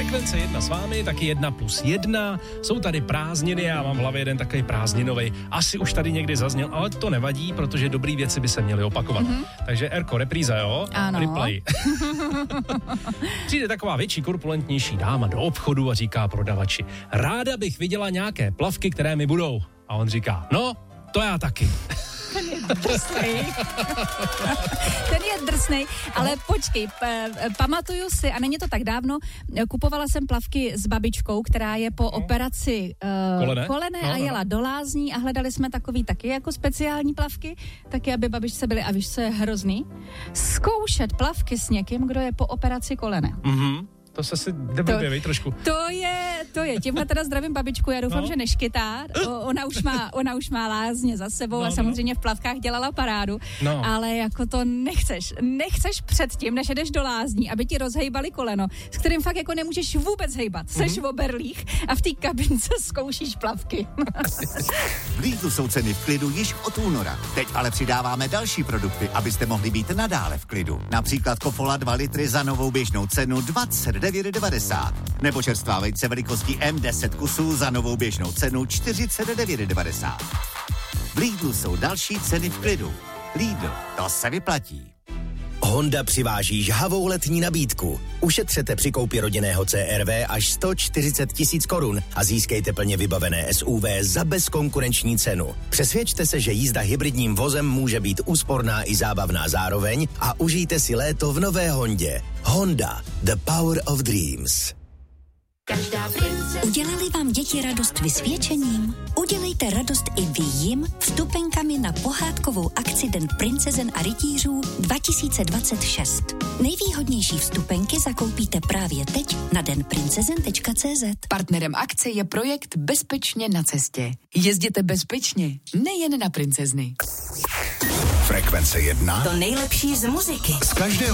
Frekvence 1 s vámi, taky 1+1. Jsou tady prázdniny, já mám v hlavě jeden takový prázdninový. Asi už tady někdy zazněl, ale to nevadí, protože dobrý věci by se měly opakovat. Takže Erko, repríza, jo? Ano. Replay. Přijde taková větší, korpulentnější dáma do obchodu a říká prodavači: ráda bych viděla nějaké plavky, které mi budou. A on říká: no, to já taky. Ten je drsnej, ale počkej, pamatuju si, a není to tak dávno, kupovala jsem plavky s babičkou, která je po operaci kolene a jela do lázní a hledali jsme takový taky jako speciální plavky, taky aby babičce byly, a víš, co je hrozný? Zkoušet plavky s někým, kdo je po operaci kolene. To se si neblběví trošku. To je. Tímhle teda zdravím babičku, já doufám, že neškytá. Ona už má lázně za sebou a samozřejmě v plavkách dělala parádu, ale jako to nechceš předtím, než jdeš do lázní, aby ti rozhejbali koleno, s kterým fakt jako nemůžeš vůbec hejbat. Seš v oberlích a v té kabince zkoušíš plavky. V Lidlu jsou ceny v klidu již od února. Teď ale přidáváme další produkty, abyste mohli být nadále v klidu. Například Kofola 2 litry za novou běžnou cenu 29,90. Nebo čerstvá vejce velikostí M10 kusů za novou běžnou cenu 49,90. V Lidlu jsou další ceny v klidu. Lidl, to se vyplatí. Honda přiváží žhavou letní nabídku. Ušetřete při koupi rodinného CR-V až 140 000 korun a získejte plně vybavené SUV za bezkonkurenční cenu. Přesvědčte se, že jízda hybridním vozem může být úsporná i zábavná zároveň a užijte si léto v nové Hondě. Honda, the power of dreams. Udělali vám děti radost vysvědčením? Udělejte radost i vy jim vstupenkami na pohádkovou akci Den princezen a rytířů 2026. Nejvýhodnější vstupenky zakoupíte právě teď na denprincezen.cz. Partnerem akce je projekt Bezpečně na cestě. Jezděte bezpečně, nejen na princezny. Frekvence 1. To nejlepší z muziky. Z každého